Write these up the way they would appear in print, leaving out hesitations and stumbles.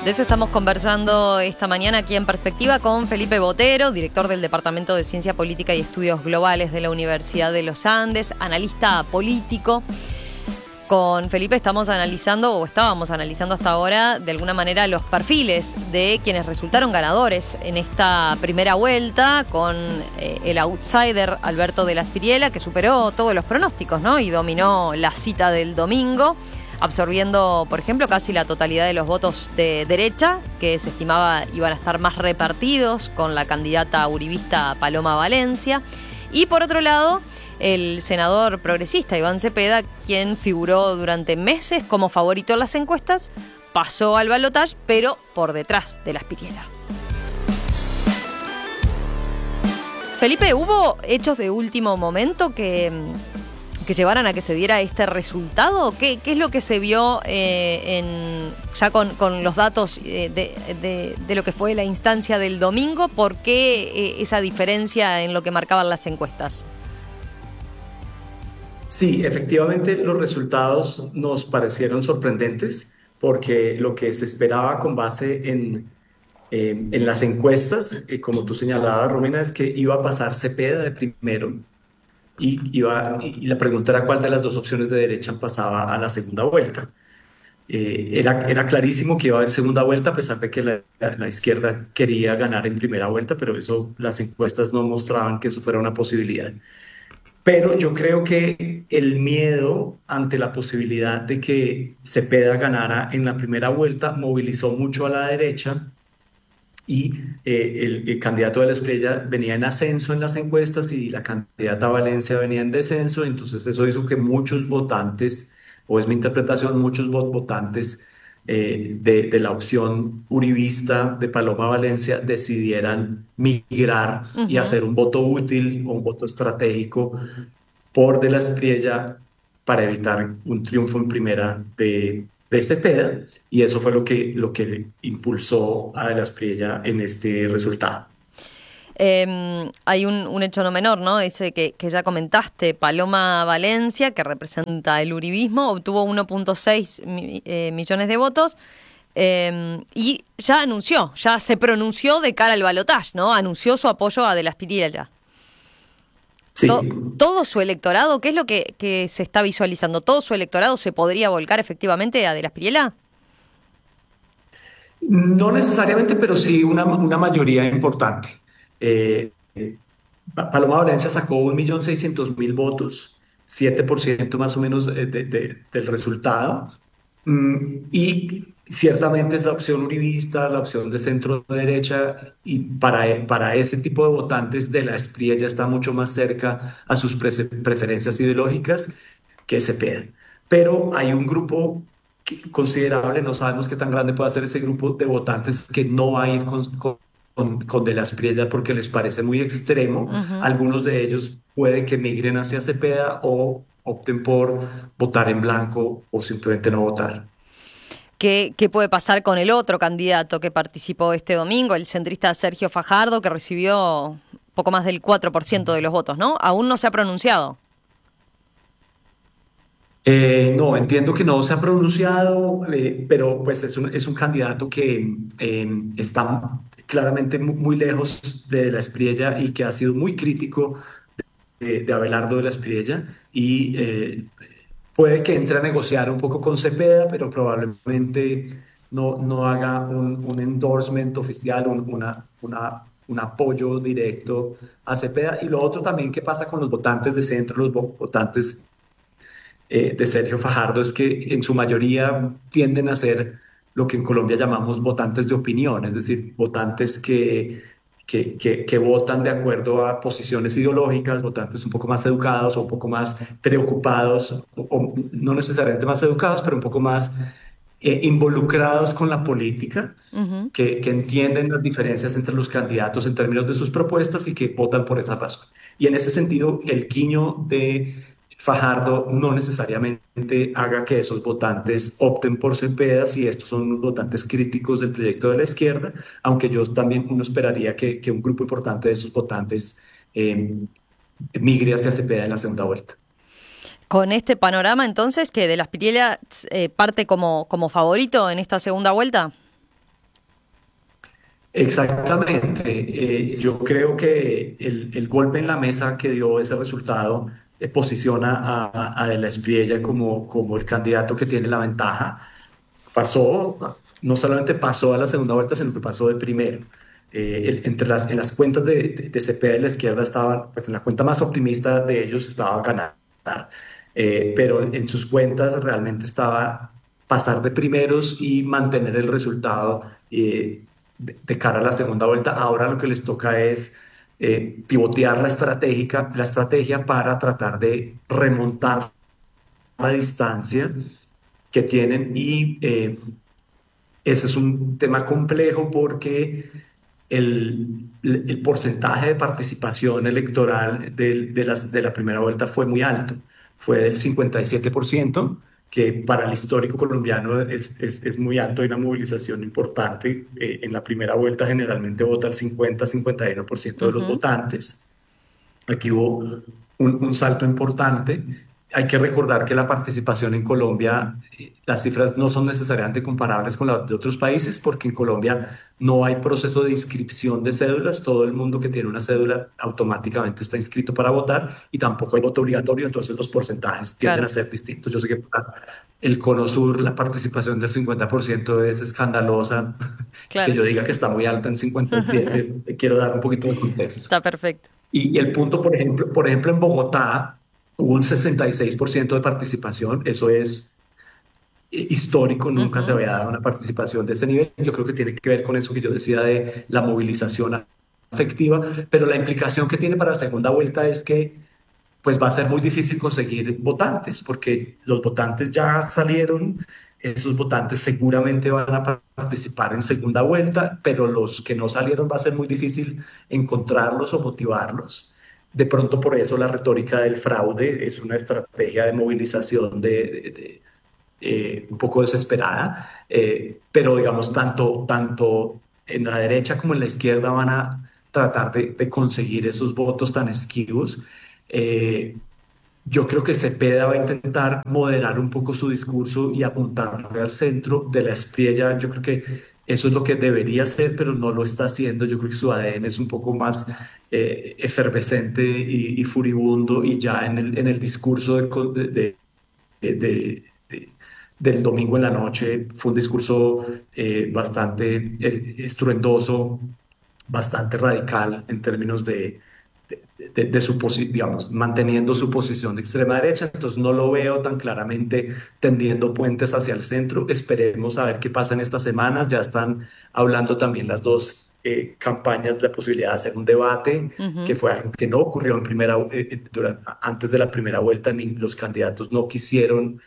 De eso estamos conversando esta mañana aquí en Perspectiva con Felipe Botero, director del Departamento de Ciencia Política y Estudios Globales de la Universidad de los Andes, analista político. Con Felipe estábamos analizando hasta ahora, de alguna manera, los perfiles de quienes resultaron ganadores en esta primera vuelta, con el outsider Alberto de la Espriella, que superó todos los pronósticos, ¿no? Y dominó la cita del domingo, absorbiendo, por ejemplo, casi la totalidad de los votos de derecha, que se estimaba iban a estar más repartidos con la candidata uribista Paloma Valencia. Y por otro lado, el senador progresista Iván Cepeda, quien figuró durante meses como favorito en las encuestas, pasó al balotaje, pero por detrás de la Espriella. Felipe, ¿hubo hechos de último momento que llevaran a que se diera este resultado? ¿Qué es lo que se vio ya con los datos de lo que fue la instancia del domingo? ¿Por qué esa diferencia en lo que marcaban las encuestas? Sí, efectivamente los resultados nos parecieron sorprendentes porque lo que se esperaba con base en las encuestas, como tú señalabas, Romina, es que iba a pasar Cepeda de primero y la pregunta era cuál de las dos opciones de derecha pasaba a la segunda vuelta. Era clarísimo que iba a haber segunda vuelta a pesar de que la izquierda quería ganar en primera vuelta, pero eso las encuestas no mostraban que eso fuera una posibilidad. Pero yo creo que el miedo ante la posibilidad de que Cepeda ganara en la primera vuelta movilizó mucho a la derecha y el candidato de la Espriella venía en ascenso en las encuestas y la candidata Valencia venía en descenso, entonces eso hizo que muchos votantes, o es mi interpretación, muchos votantes de la opción uribista de Paloma Valencia decidieran migrar y Ujú. hacer un voto útil o un voto estratégico por De la Espriella para evitar un triunfo en primera de Cepeda, y eso fue lo que impulsó a De la Espriella en este resultado. Hay un hecho no menor, ¿no? Ese que ya comentaste, Paloma Valencia, que representa el uribismo, obtuvo 1.6 millones de votos y ya se pronunció de cara al balotaje, ¿no? Anunció su apoyo a De la Espriella. Sí, Todo su electorado, ¿qué es lo que se está visualizando? ¿Todo su electorado se podría volcar efectivamente a De la Espriella? no necesariamente, pero sí una mayoría importante. Eh, Paloma Valencia sacó 1.600.000 votos, 7% más o menos del resultado. Y ciertamente es la opción uribista, la opción de centro derecha, y para ese tipo de votantes de la Espriella está mucho más cerca a sus preferencias ideológicas que Cepeda. Pero hay un grupo considerable, no sabemos qué tan grande puede ser ese grupo de votantes que no va a ir con De la Espriella porque les parece muy extremo. Ujú. Algunos de ellos puede que migren hacia Cepeda o opten por votar en blanco o simplemente no votar. ¿Qué puede pasar con el otro candidato que participó este domingo, el centrista Sergio Fajardo, que recibió poco más del 4% de los votos, ¿no? Aún no se ha pronunciado. No, entiendo que no se ha pronunciado, pero pues es un candidato que está claramente muy lejos de la Espriella y que ha sido muy crítico de Abelardo de la Espriella y puede que entre a negociar un poco con Cepeda, pero probablemente no haga un endorsement oficial, un apoyo directo a Cepeda. Y lo otro también que pasa con los votantes de centro, los votantes de Sergio Fajardo, es que en su mayoría tienden a ser lo que en Colombia llamamos votantes de opinión, es decir, votantes que votan de acuerdo a posiciones ideológicas, votantes un poco más educados o un poco más preocupados, o no necesariamente más educados, pero un poco más involucrados con la política. Ujú. Que entienden las diferencias entre los candidatos en términos de sus propuestas y que votan por esa razón. Y en ese sentido, el guiño de Fajardo no necesariamente haga que esos votantes opten por Cepeda si estos son los votantes críticos del proyecto de la izquierda, aunque yo también uno esperaría que un grupo importante de esos votantes eh, migre hacia Cepeda en la segunda vuelta. Con este panorama, entonces, que De la Espriella parte como favorito en esta segunda vuelta. Exactamente. Yo creo que el golpe en la mesa que dio ese resultado posiciona a De la Espriella como el candidato que tiene la ventaja. Pasó, no solamente pasó a la segunda vuelta, sino que pasó de primero. En las cuentas de Cepeda de la izquierda estaban, pues en la cuenta más optimista de ellos estaba ganar. Pero en sus cuentas realmente estaba pasar de primeros y mantener el resultado de cara a la segunda vuelta. Ahora lo que les toca es pivotear la estrategia para tratar de remontar la distancia que tienen y ese es un tema complejo porque el porcentaje de participación electoral de la primera vuelta fue muy alto, fue del 57%, que para el histórico colombiano es muy alto, hay una movilización importante. En la primera vuelta generalmente vota el 50-51% de los Ujú. votantes. Aquí hubo un salto importante. Hay que recordar que la participación en Colombia, las cifras no son necesariamente comparables con las de otros países, porque en Colombia no hay proceso de inscripción de cédulas. Todo el mundo que tiene una cédula automáticamente está inscrito para votar y tampoco hay voto obligatorio, entonces los porcentajes tienden Claro, a ser distintos. Yo sé que para el Cono Sur la participación del 50% es escandalosa. Que claro. yo diga que está muy alta en 57, quiero dar un poquito de contexto. Está perfecto. Y el punto, por ejemplo, en Bogotá hubo un 66% de participación. Eso es histórico, nunca se Ujú. había dado una participación de ese nivel. Yo creo que tiene que ver con eso que yo decía de la movilización afectiva, pero la implicación que tiene para la segunda vuelta es que pues va a ser muy difícil conseguir votantes, porque los votantes ya salieron, esos votantes seguramente van a participar en segunda vuelta, pero los que no salieron va a ser muy difícil encontrarlos o motivarlos. De pronto por eso la retórica del fraude es una estrategia de movilización un poco desesperada, pero digamos tanto en la derecha como en la izquierda van a tratar de conseguir esos votos tan esquivos. Eh, yo creo que Cepeda va a intentar moderar un poco su discurso y apuntarle al centro. De la Espriella, yo creo que eso es lo que debería hacer, pero no lo está haciendo. Yo creo que su ADN es un poco más efervescente y furibundo, y ya en el discurso de- de- del domingo en la noche fue un discurso bastante estruendoso, bastante radical en términos de su posición, digamos, manteniendo su posición de extrema derecha. Entonces no lo veo tan claramente tendiendo puentes hacia el centro. Esperemos a ver qué pasa en estas semanas. Ya están hablando también las dos campañas de la posibilidad de hacer un debate, que Ujú. fue algo que no ocurrió antes de la primera vuelta. Ni los candidatos no quisieron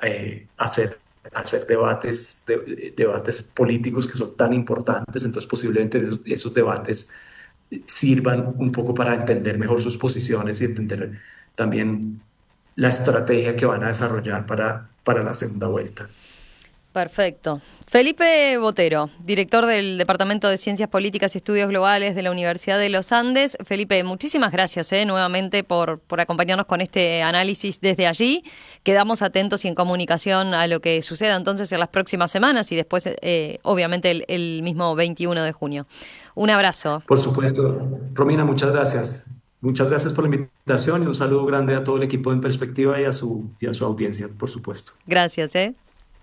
hacer debates políticos que son tan importantes. Entonces posiblemente esos debates sirvan un poco para entender mejor sus posiciones y entender también la estrategia que van a desarrollar para la segunda vuelta. Perfecto. Felipe Botero, director del Departamento de Ciencias Políticas y Estudios Globales de la Universidad de los Andes. Felipe, muchísimas gracias nuevamente por acompañarnos con este análisis desde allí. Quedamos atentos y en comunicación a lo que suceda entonces en las próximas semanas y después, obviamente, el mismo 21 de junio. Un abrazo. Por supuesto, Romina, muchas gracias. Muchas gracias por la invitación y un saludo grande a todo el equipo de En Perspectiva y a su audiencia, por supuesto. Gracias, ¿eh?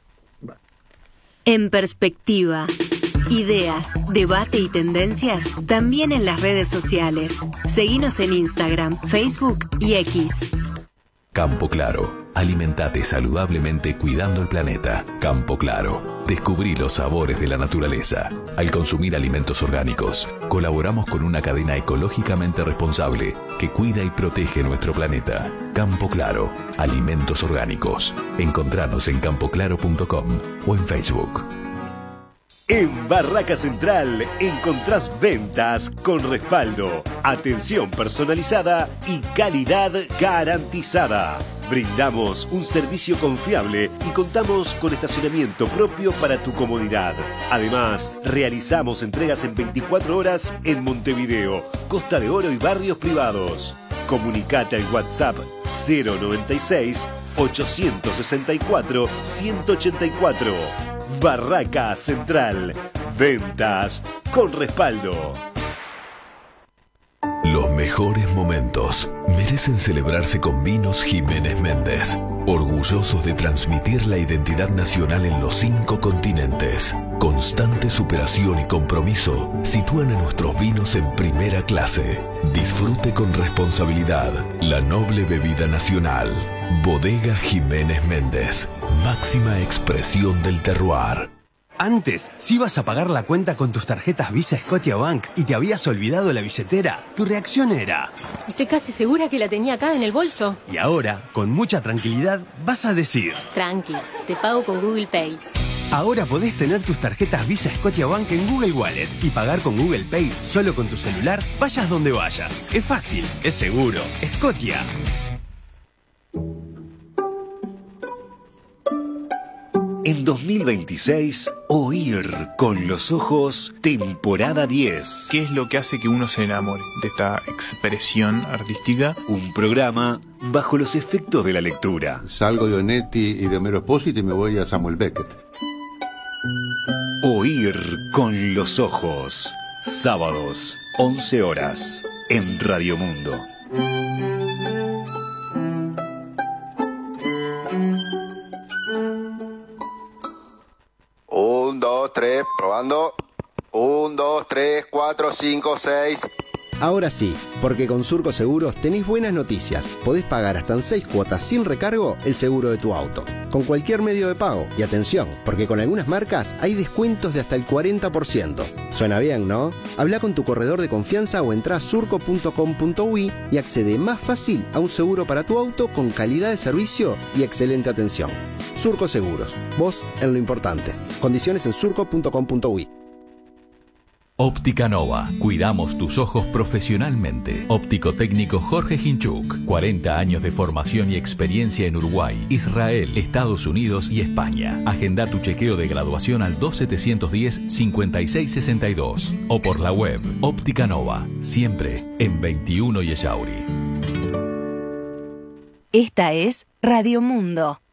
En Perspectiva. Ideas, debate y tendencias también en las redes sociales. Seguinos en Instagram, Facebook y X. Campo Claro. Alimentate saludablemente cuidando el planeta. Campo Claro. Descubrí los sabores de la naturaleza. Al consumir alimentos orgánicos, colaboramos con una cadena ecológicamente responsable que cuida y protege nuestro planeta. Campo Claro. Alimentos orgánicos. Encontranos en campoclaro.com o en Facebook. En Barraca Central encontrás ventas con respaldo, atención personalizada y calidad garantizada. Brindamos un servicio confiable y contamos con estacionamiento propio para tu comodidad. Además, realizamos entregas en 24 horas en Montevideo, Costa de Oro y barrios privados. Comunicate al WhatsApp 096 864 184. Barraca Central. Ventas con respaldo. Los mejores momentos merecen celebrarse con Vinos Jiménez Méndez, orgullosos de transmitir la identidad nacional en los 5 continentes. Constante superación y compromiso sitúan a nuestros vinos en primera clase. Disfrute con responsabilidad la noble bebida nacional. Bodega Jiménez Méndez, máxima expresión del terroir. Antes, si ibas a pagar la cuenta con tus tarjetas Visa Scotiabank y te habías olvidado la billetera, tu reacción era: estoy casi segura que la tenía acá en el bolso. Y ahora, con mucha tranquilidad, vas a decir: tranqui, te pago con Google Pay. Ahora podés tener tus tarjetas Visa Scotiabank en Google Wallet y pagar con Google Pay solo con tu celular, vayas donde vayas. Es fácil, es seguro. Scotia. En 2026, Oír con los ojos, temporada 10. ¿Qué es lo que hace que uno se enamore de esta expresión artística? Un programa bajo los efectos de la lectura. Salgo de Onetti y de Homero Expósito y me voy a Samuel Beckett. Oír con los ojos. Sábados, 11 horas, en Radio Mundo. Un, dos, tres, probando. 1, 2, 3, 4, 5, 6. Ahora sí, porque con Surco Seguros tenés buenas noticias. Podés pagar hasta en 6 cuotas sin recargo el seguro de tu auto, con cualquier medio de pago. Y atención, porque con algunas marcas hay descuentos de hasta el 40%. Suena bien, ¿no? Habla con tu corredor de confianza o entrá a surco.com.uy y accede más fácil a un seguro para tu auto con calidad de servicio y excelente atención. Surco Seguros, vos en lo importante. Condiciones en surco.com.uy. Óptica Nova. Cuidamos tus ojos profesionalmente. Óptico técnico Jorge Hinchuk. 40 años de formación y experiencia en Uruguay, Israel, Estados Unidos y España. Agenda tu chequeo de graduación al 2710-5662 o por la web. Óptica Nova. Siempre en 21 y Echauri. Esta es Radio Mundo.